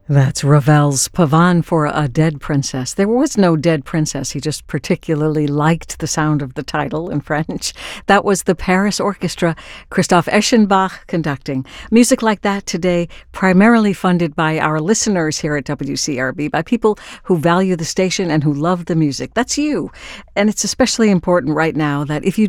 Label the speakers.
Speaker 1: That's Ravel's Pavane for a Dead Princess. There was no dead princess. He just particularly liked the sound of the title in French. That was the Paris Orchestra, Christoph Eschenbach conducting. Music like that today, primarily funded by our listeners here at WCRB, by people who value the station and who love the music. That's you. And it's especially important right now that if you